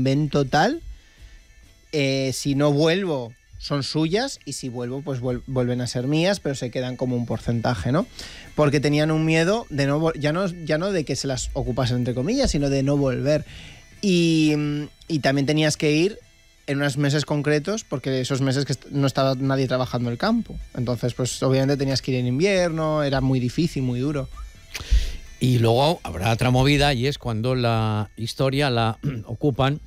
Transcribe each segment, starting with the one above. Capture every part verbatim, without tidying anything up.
vaivén total. Eh, si no vuelvo, son suyas, y si vuelvo, pues vuel- vuelven a ser mías, pero se quedan como un porcentaje, ¿no? Porque tenían un miedo de no vol- ya no ya no de que se las ocupasen, entre comillas, sino de no volver. Y, y también tenías que ir en unos meses concretos, porque esos meses que est- no estaba nadie trabajando el campo. Entonces, pues obviamente tenías que ir en invierno, era muy difícil, muy duro. Y luego habrá otra movida, y es cuando la historia la ocupan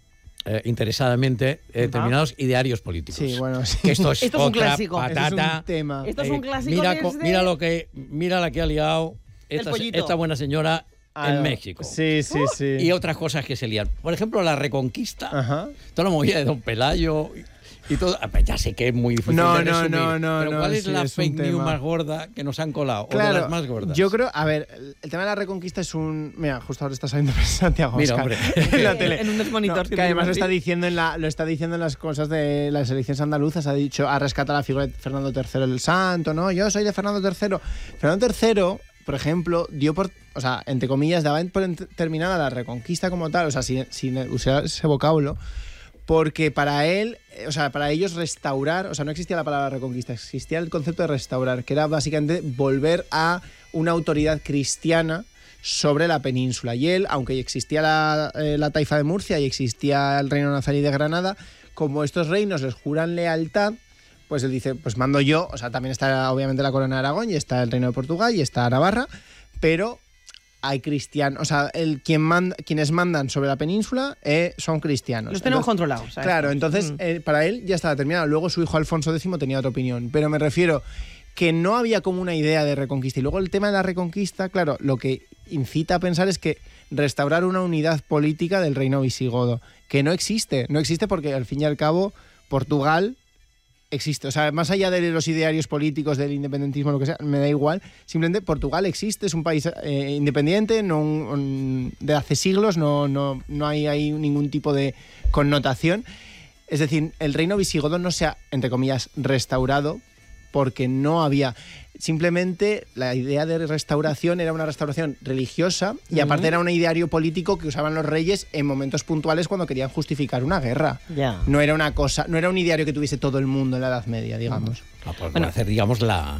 eh, interesadamente eh, determinados idearios políticos. Sí, bueno, sí. Que esto es, Esto es un otra clásico. patata. Ese es un tema. Esto es un clásico mira, co- desde- mira lo que mira la que ha liado esta, pollito. esta buena señora Ah, en México. Sí, sí, sí. Y otras cosas que se lían. Por ejemplo, la Reconquista. Ajá. Toda la movida de Don Pelayo y, y todo. Ya sé que es muy difícil No, de no, resumir, no, no, pero no, ¿cuál es sí, la es un fake news tema. más gorda que nos han colado? O de Claro, las más gordas. yo creo, a ver, el, el tema de la Reconquista es un... Mira, justo ahora está saliendo Santiago Mira, Oscar hombre. en la tele. En un desmonitor. No, que además lo está diciendo en la, lo está diciendo en las cosas de las elecciones andaluzas. Ha dicho, ha rescatado la figura de Fernando tercero el Santo, ¿no? Yo soy de Fernando tercero. Fernando tercero, por ejemplo, dio por, o sea, entre comillas, daba por ent- terminada la Reconquista como tal, o sea, sin, sin usar ese vocablo, porque para él, o sea, para ellos restaurar, o sea, no existía la palabra Reconquista, existía el concepto de restaurar, que era básicamente volver a una autoridad cristiana sobre la península. Y él, aunque existía la, eh, la taifa de Murcia y existía el reino nazarí de Granada, como estos reinos les juran lealtad, pues él dice, pues mando yo, o sea, también está obviamente la corona de Aragón y está el reino de Portugal y está Navarra, pero hay cristianos, o sea, el, quien manda, quienes mandan sobre la península eh, son cristianos. Los tenemos Entonces, controlados. ¿sabes? claro, entonces Mm. eh, para él ya estaba terminado. Luego su hijo Alfonso décimo tenía otra opinión, pero me refiero que no había como una idea de reconquista. Y luego el tema de la reconquista, claro, lo que incita a pensar es que restaurar una unidad política del reino visigodo, que no existe, no existe porque al fin y al cabo Portugal existe, o sea, más allá de los idearios políticos, del independentismo, lo que sea, me da igual, simplemente Portugal existe, es un país eh, independiente, no un, un- de hace siglos, no, no, no hay ahí ningún tipo de connotación. Es decir, el reino visigodo no se ha, entre comillas, restaurado porque no había... Simplemente la idea de restauración era una restauración religiosa y aparte Ujú. era un ideario político que usaban los reyes en momentos puntuales cuando querían justificar una guerra. Ya. No era una cosa, no era un ideario que tuviese todo el mundo en la Edad Media, digamos. Ah, pues Bueno. hacer, digamos, la,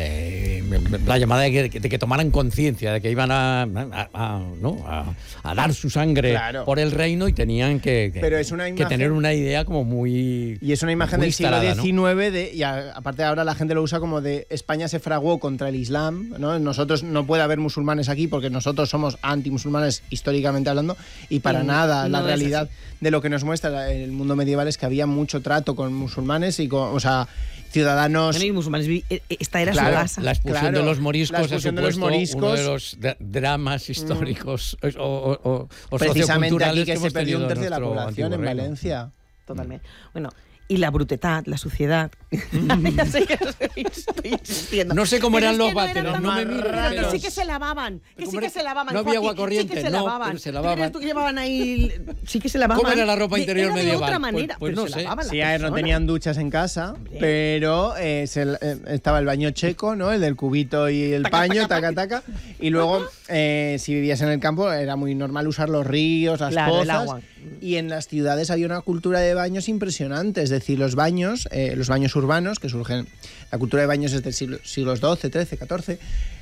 eh, la llamada de que, de que tomaran conciencia de que iban a, a- a- ¿no? a, a dar su sangre Claro. por el reino y tenían que, que- Pero es una que imagen- tener una idea como muy... Y es una imagen muy del siglo instalada, ¿no? diecinueve de, y a- aparte ahora la gente lo usa como de España se fraguó contra el Islam, ¿no? Nosotros no puede haber musulmanes aquí porque nosotros somos antimusulmanes históricamente hablando y para Y nada la no es realidad de lo que nos muestra el mundo medieval es que había mucho trato con musulmanes y con, o sea, ciudadanos... Bueno, y musulmanes, vi- eh, esta era Claro, su casa. La expulsión Claro, de los la moriscos expulsión ha de los supuesto moriscos. uno de los dra- dramas históricos o, o- o- o precisamente socioculturales aquí que, se hemos perdió un tenido tercio de la nuestro población en antiguo reino. Valencia. Totalmente. Bueno, y la brutetat, la suciedad. Ya sé que estoy, estoy insistiendo. No sé cómo Pero eran es los que no eran váteros, tan no me marranos, mires, pero pero- sí que se lavaban, que sí ¿Cómo que era? se lavaban. No había Joaquín, agua corriente, sí que se no, lavaban. pero se ¿Tú lavaban. crees tú que llevaban ahí? Sí que se lavaban. ¿Cómo era la ropa De- interior era de medieval? otra Pues- manera, pues pero no se sé. lavaban las Sí, a ver, no personas. tenían duchas en casa, Hombre. pero eh, se- eh, estaba el baño checo, ¿no? El del cubito y el Taca, paño, taca, taca, taca. Y luego, eh, si vivías en el campo, era muy normal usar los ríos, las Claro, el pozas. agua. Y en las ciudades había una cultura de baños impresionante. Es decir, los baños, eh, los baños urbanos, que surgen... La cultura de baños es del siglo, siglos doce, trece, catorce.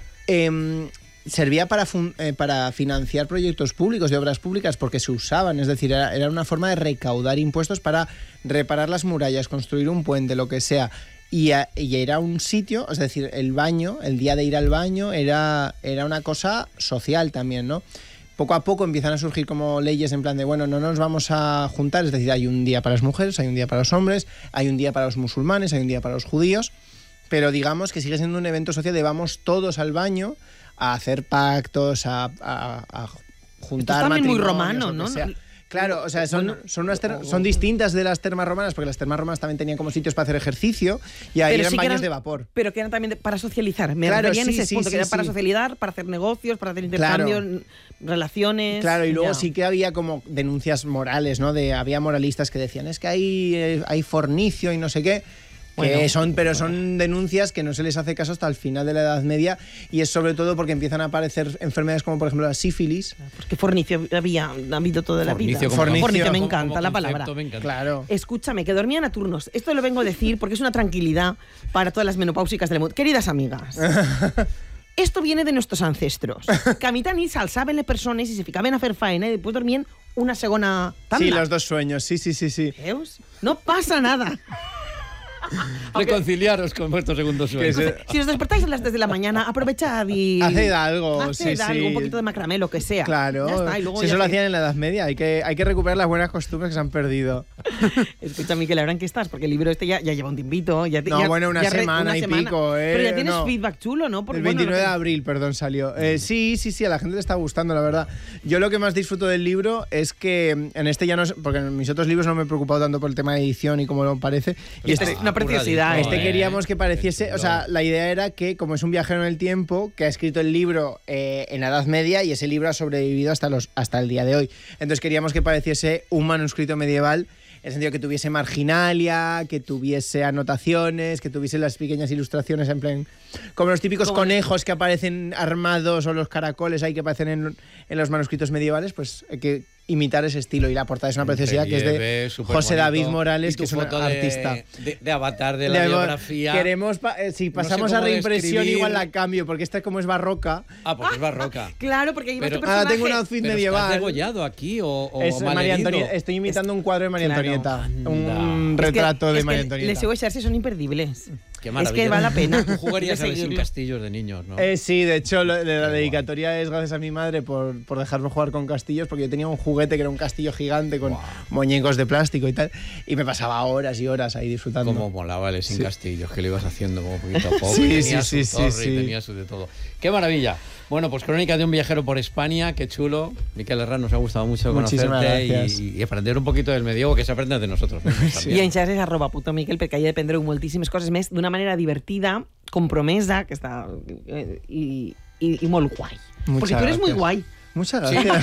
Eh, servía para, fun- eh, para financiar proyectos públicos de obras públicas porque se usaban, es decir, era, era una forma de recaudar impuestos para reparar las murallas, construir un puente, lo que sea. Y, a- y era un sitio, es decir, el baño, el día de ir al baño era, era una cosa social también, ¿no? Poco a poco empiezan a surgir como leyes en plan de, bueno, no nos vamos a juntar, es decir, hay un día para las mujeres, hay un día para los hombres, hay un día para los musulmanes, hay un día para los judíos, pero digamos que sigue siendo un evento social de vamos todos al baño a hacer pactos, a, a, a juntar Esto es también muy matrimonios, romano, lo que ¿no? sea. Claro, o sea, son, Bueno, son, unas ter- son distintas de las termas romanas, porque las termas romanas también tenían como sitios para hacer ejercicio y ahí Pero eran sí que baños eran- de vapor. Pero que eran también de- para socializar. Me Claro, refería en sí, ese sí, punto, sí, que eran para sí. socializar, para hacer negocios, para hacer intercambios, Claro. relaciones. Claro, y luego ya. sí que había como denuncias morales, ¿no? De había moralistas que decían, es que hay, eh, hay fornicio y no sé qué. Bueno. Que son, pero son denuncias que no se les hace caso hasta el final de la Edad Media y es sobre todo porque empiezan a aparecer enfermedades como por ejemplo la sífilis. Porque fornicio había habido toda la Fornicio vida. como Fornicio, Fornicio, me como- encanta como la concepto, palabra. me encanta. Claro. Escúchame, que dormían a turnos. Esto lo vengo a decir porque es una tranquilidad para todas las menopáusicas del mundo. Queridas amigas, esto viene de nuestros ancestros. Que a mitad ni s'alçaven les persones i se ficaven a fer faena i després dormien una segona tanda. Sí, los dos sueños, sí, sí, sí, sí. ¿Veus? No pasa nada. Reconciliaros con vuestro segundo sueño. Que se- Si os despertáis a las tres de la mañana, aprovechad y... Haced algo, Haced sí, algo, sí. un poquito de macramé, lo que sea. Claro, Ya está, y luego si ya eso lo se- hacían en la Edad Media, hay que, hay que recuperar las buenas costumbres que se han perdido. Escucha, Miquel, ahora en qué estás, porque el libro este ya, ya lleva un tiempito. Ya, te- No, ya- bueno, una ya re- semana y pico, ¿eh? Pero ya tienes No. feedback chulo, ¿no? Porque, El bueno, veintinueve lo de que- abril, perdón, salió. Eh, sí, sí, sí, a la gente le está gustando, la verdad. Yo lo que más disfruto del libro es que en este ya no es... Porque en mis otros libros no me he preocupado tanto por el tema de edición y cómo lo parece. Y Este este, es una preciosidad, este ¿eh? queríamos que pareciese... O sea, la idea era que, como es un viajero en el tiempo, que ha escrito el libro eh, en la Edad Media y ese libro ha sobrevivido hasta, los, hasta el día de hoy. Entonces queríamos que pareciese un manuscrito medieval en el sentido que tuviese marginalia, que tuviese anotaciones, que tuviese las pequeñas ilustraciones en plan... Como los típicos Como- conejos que aparecen armados o los caracoles ahí que aparecen en, en los manuscritos medievales, pues hay que imitar ese estilo. Y la portada es una preciosidad que es de Relieve, José superbonito. David Morales, Y tu que es un foto de- artista. De, de avatar de la Le- biografía. Queremos, pa- eh, si No sé pasamos a cómo reimpresión, describir. igual la cambio, porque esta como es barroca. Ah, porque es barroca. Claro, porque ahí va Pero- este Ahora personaje. tengo un outfit Pero medieval. ¿estás degollado aquí o, o Es María malherido? Antonieta. Estoy imitando un cuadro de María Claro. Antonieta. Anda. Un Es que- retrato de es que María Les Antonieta. seues xarxes son imperdibles. Qué Es maravilla. que vale la pena. Tú jugarías de a ver sin seguirlo. castillos de niños, ¿no? Eh, sí, de hecho, lo- de la Qué dedicatoria es gracias a mi madre por, por dejarme jugar con castillos, porque yo tenía un juguete que era un castillo gigante con muñecos de plástico y tal, y me pasaba horas y horas ahí disfrutando. Cómo molaba el sin Sí. castillos, que lo ibas haciendo como poquito a poco. Sí, y tenía sí, su sí, torre sí, y sí. tenía su de todo. ¡Qué maravilla! Bueno, pues Crónica de un viajero por España, qué chulo. Miquel Herrán, nos ha gustado mucho Muchísimas conocerte gracias. y, y aprender un poquito del medievo, que se aprende de nosotros mismos I también. en xarxes arroba puto Miquel, perquè allà aprendreu moltíssimes coses més d'una manera divertida, compromesa, que està... Eh, i, i, i molt guai. Muchas Perquè tu eres muy gracias. guai. Muchas gracias.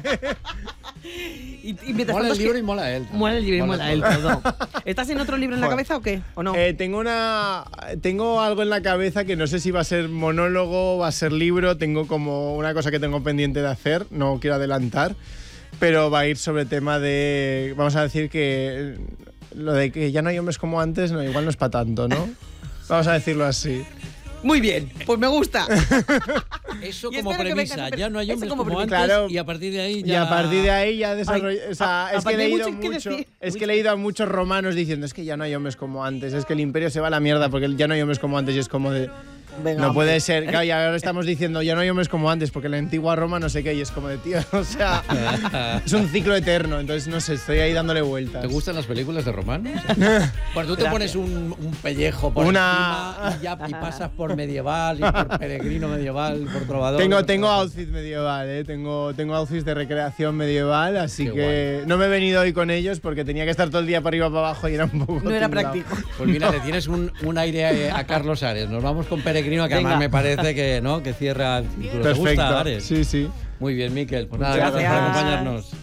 Y, y mientras Mola tanto el es que- libro y mola él. también. Mola el libro y mola él todo. todo. ¿Estás en otro libro en la Joder. cabeza o qué? ¿O no? Eh, tengo una tengo algo en la cabeza que no sé si va a ser monólogo, va a ser libro, tengo como una cosa que tengo pendiente de hacer, no quiero adelantar, pero va a ir sobre tema de, vamos a decir que lo de que ya no hay hombres como antes, no, igual no es para tanto, ¿no? Vamos a decirlo así. Muy bien, pues me gusta. Eso Y como espero que premisa, vengas a- ya no hay eso hombres como como, antes premisa. Claro. y a partir de ahí ya... Y a partir de ahí ya desarrollo, Ay, o sea, a- es que he aparte hay leído mucho que mucho, decir. es que he leído a muchos romanos diciendo, es que ya no hay hombres como antes, es que el imperio se va a la mierda porque ya no hay hombres como antes y es como de Venga, no hombre. puede ser, claro, y ahora estamos diciendo ya no hay hombres como antes porque en la antigua Roma no sé qué y es como de tío, o sea, es un ciclo eterno, entonces no sé, estoy ahí dándole vueltas. ¿Te gustan las películas de romanos? Cuando tú te Gracias. pones un, un pellejo por Una- encima y, ya, y pasas por medieval y por peregrino medieval, por trovador... Tengo, por tengo todo. outfit medieval, ¿eh? tengo, tengo outfits de recreación medieval, así Qué que no me he venido hoy con ellos porque tenía que estar todo el día para arriba para abajo y era un poco No era tinglao. práctico. Pues mira, le tienes un, un aire a Carlos Ares. Nos vamos con Peregrino, que Venga. además me parece que, ¿no? que cierra el círculo. ¿Te Perfecto, gusta, Ares? sí, sí. Muy bien, Miquel. Pues nada, Muchas gracias por gracias. acompañarnos.